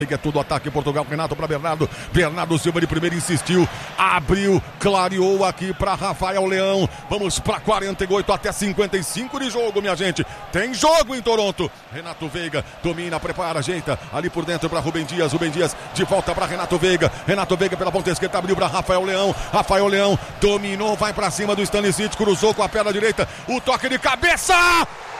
É tudo ataque em Portugal. Renato para Bernardo. Bernardo Silva de primeiro insistiu. Abriu, clareou aqui para Rafael Leão. Vamos para 48 até 55 de jogo, minha gente. Tem jogo em Toronto. Renato Veiga domina, prepara, ajeita ali por dentro para Rubem Dias. Rubem Dias de volta para Renato Veiga. Renato Veiga pela ponta esquerda abriu para Rafael Leão. Rafael Leão dominou, vai para cima do Stanisic. Cruzou com a perna direita. O toque de cabeça.